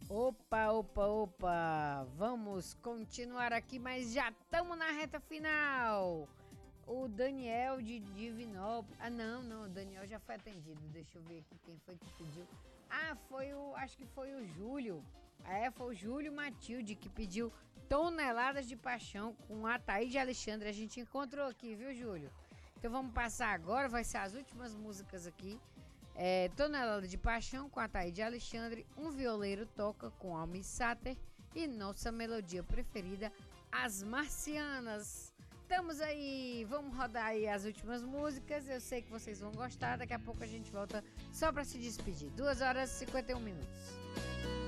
Opa, opa, opa! Vamos continuar aqui, mas já estamos na reta final. O Daniel de Divinópolis. Ah, não, o Daniel já foi atendido. Deixa eu ver aqui quem foi que pediu. Ah, acho que foi o Júlio. Foi o Júlio Matilde que pediu Toneladas de Paixão com a Ataíde Alexandre. A gente encontrou aqui, viu, Júlio? Então vamos passar agora, vai ser as últimas músicas aqui. Tonelada de Paixão com a Ataíde Alexandre, Um Violeiro Toca com Almi Sater e nossa melodia preferida, As Marcianas. Estamos aí, vamos rodar aí as últimas músicas, eu sei que vocês vão gostar, daqui a pouco a gente volta só para se despedir. 2 horas e 51 minutos.